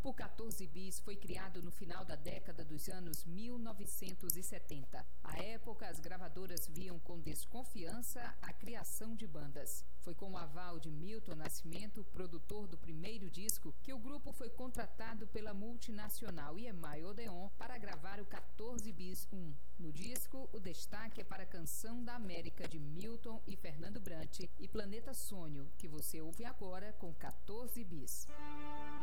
grupo 14 Bis foi criado no final da década dos anos 1970. À época, as gravadoras viam com desconfiança a criação de bandas. Foi com o aval de Milton Nascimento, produtor do primeiro disco, que o grupo foi contratado pela multinacional EMI Odeon para gravar o 14 Bis 1. No disco, o destaque é para a Canção da América de Milton e Fernando Brant e Planeta Sonho, que você ouve agora com 14 Bis.